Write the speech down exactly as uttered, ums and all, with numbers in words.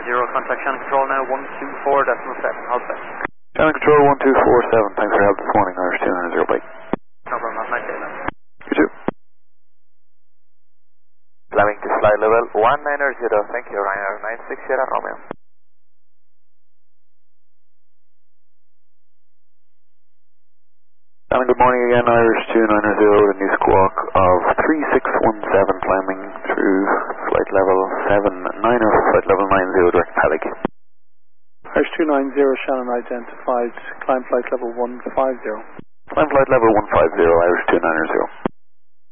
zero, contact Shannon Control now, one two four decimal seven, how's that? Shannon Control one two four seven, thanks for your help this morning, Irish two nine zero, bye. No problem, have a nice day then. You too. Climbing to flight level one nine zero, thank you, Ryanair nine six Sierra Romeo. Shannon, good morning again, Irish two nine zero, the new squawk of three six one seven, climbing through flight level seven nine or flight level nine zero, direct Paddock. Irish two nine zero, Shannon identified, climb flight level one five zero. Climb flight level one five zero, Irish two nine zero.